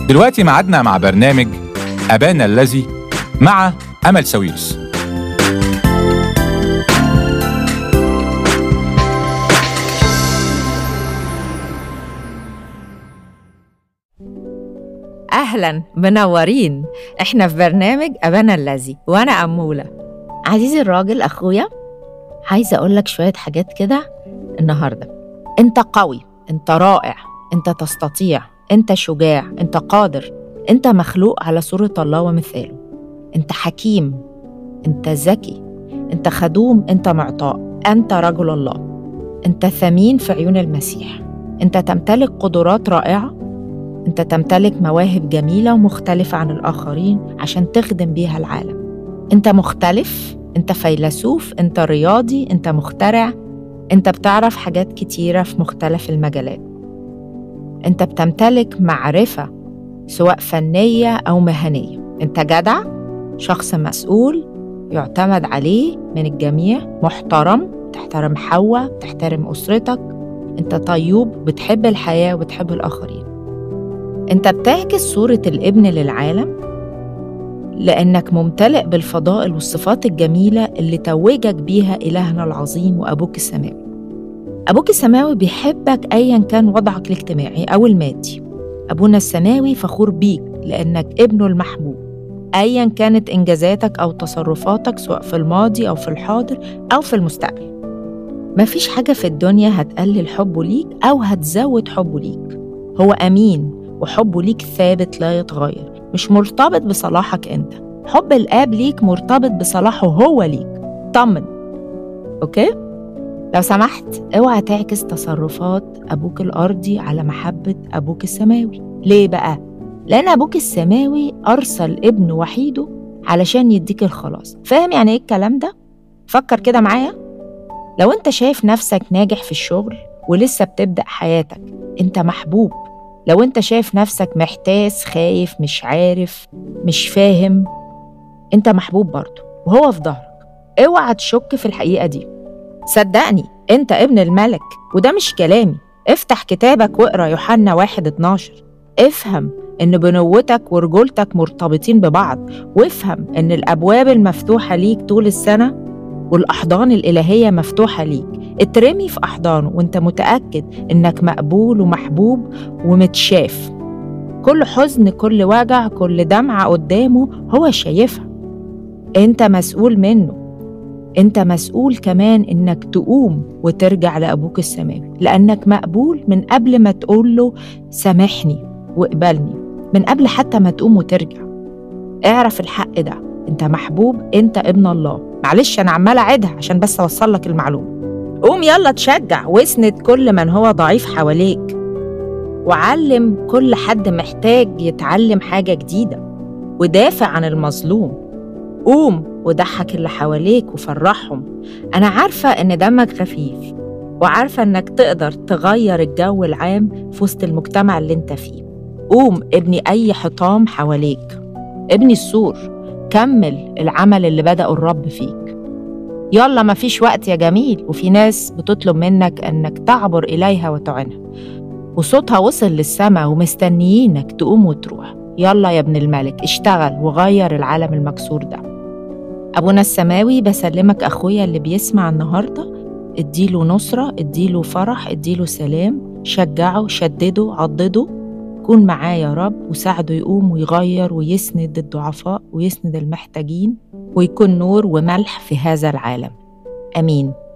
دلوقتي معادنا مع برنامج أبانا الذي مع أمل ساويرس. أهلاً، منورين. إحنا في برنامج أبانا الذي وأنا أمولة. عزيزي الراجل أخويا، عايزة أقولك شوية حاجات كده النهاردة. أنت قوي، أنت رائع، أنت تستطيع، أنت شجاع، أنت قادر، أنت مخلوق على صورة الله ومثاله. أنت حكيم، أنت ذكي، أنت خدوم، أنت معطاء، أنت رجل الله، أنت ثمين في عيون المسيح، أنت تمتلك قدرات رائعة، أنت تمتلك مواهب جميلة ومختلفة عن الآخرين عشان تخدم بيها العالم. أنت مختلف، أنت فيلسوف، أنت رياضي، أنت مخترع، أنت بتعرف حاجات كتيرة في مختلف المجالات. أنت بتمتلك معرفة سواء فنية أو مهنية. أنت جدع، شخص مسؤول يعتمد عليه من الجميع، محترم، تحترم حواء، تحترم أسرتك. أنت طيوب، بتحب الحياة وبتحب الآخرين. أنت بتعكس صورة الابن للعالم لأنك ممتلئ بالفضائل والصفات الجميلة اللي توجك بيها إلهنا العظيم وأبوك السماوي. أبوك السماوي بيحبك أياً كان وضعك الاجتماعي أو المادي. أبونا السماوي فخور بيك لأنك ابنه المحبوب، أياً كانت إنجازاتك أو تصرفاتك سواء في الماضي أو في الحاضر أو في المستقبل. مفيش حاجة في الدنيا هتقلل حبه ليك أو هتزود حبه ليك. هو أمين وحبه ليك ثابت لا يتغير، مش مرتبط بصلاحك أنت. حب الآب ليك مرتبط بصلاحه هو ليك. طمن، أوكي؟ لو سمحت اوعى تعكس تصرفات أبوك الأرضي على محبة أبوك السماوي. ليه بقى؟ لأن أبوك السماوي أرسل ابن وحيده علشان يديك الخلاص. فاهم يعني إيه الكلام ده؟ فكر كده معايا. لو أنت شايف نفسك ناجح في الشغل ولسه بتبدأ حياتك، أنت محبوب. لو أنت شايف نفسك محتاس، خايف، مش عارف، مش فاهم، أنت محبوب برضه وهو في ظهرك. اوعى تشك في الحقيقة دي. صدقني أنت ابن الملك، وده مش كلامي. افتح كتابك واقرأ يوحنا 1:12. افهم إن بنوتك ورجولتك مرتبطين ببعض، وافهم إن الأبواب المفتوحة ليك طول السنة والأحضان الإلهية مفتوحة ليك. اترمي في أحضانه وانت متأكد إنك مقبول ومحبوب ومتشاف. كل حزن، كل وجع، كل دمعة قدامه هو شايفها. انت مسؤول منه. انت مسؤول كمان إنك تقوم وترجع لأبوك السماوي، لأنك مقبول من قبل ما تقول له سامحني واقبلني، من قبل حتى ما تقوم وترجع. اعرف الحق ده، انت محبوب، انت ابن الله. معلش أنا عمالة أعيدها عشان بس أوصل لك المعلومة. قوم يلا تشجع واسند كل من هو ضعيف حواليك، وعلم كل حد محتاج يتعلم حاجة جديدة، ودافع عن المظلوم. قوم وضحك اللي حواليك وفرحهم. أنا عارفة إن دمك خفيف، وعارفة إنك تقدر تغير الجو العام في وسط المجتمع اللي انت فيه. قوم ابني أي حطام حواليك، ابني السور، كمل العمل اللي بدأه الرب فيك. يلا مفيش وقت يا جميل، وفي ناس بتطلب منك أنك تعبر إليها وتعنها، وصوتها وصل للسماء ومستنيينك تقوم وتروح. يلا يا ابن الملك، اشتغل وغير العالم المكسور ده. أبونا السماوي بسلمك أخويا اللي بيسمع النهاردة، اديله نصرة، اديله فرح، اديله سلام، شجعه، شدده، عضده. كون معاه يا رب وساعده يقوم ويغير ويسند الضعفاء ويسند المحتاجين، ويكون نور وملح في هذا العالم. آمين.